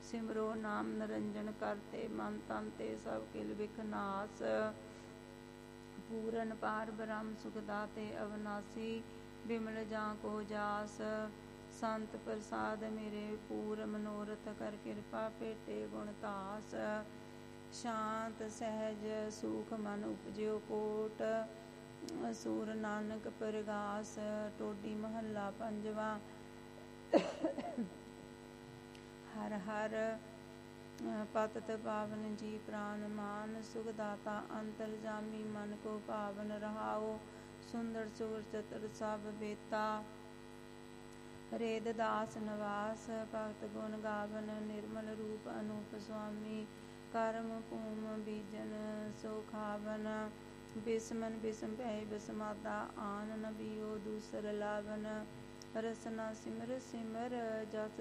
सिमरो नाम निरंजन करते मन तन ते सब किल बिख नास पूरन पार ब्रह्म सुख दाते अविनाशी बिमल जां को जास संत प्रसाद मेरे पूर मनोरथ कर कृपा भेटे गुण तास शांत सहज सुख मन उपजो कोट सूर नानक परगास टोडी महला पंजवा। हर हर पतत पावन जी प्राण मान सुखदाता अंतर जामी मन को पावन रहाओ सुंदर सुर चतुर सब बेता रेद दास नवास भगत गुण गावन निर्मल रूप अनूप स्वामी कर्म भूम बीजन सो खावन बिस्मन बिस्म भय बिस्मादा आन नबियो दूसर लावन रसना सिमर सिमर जस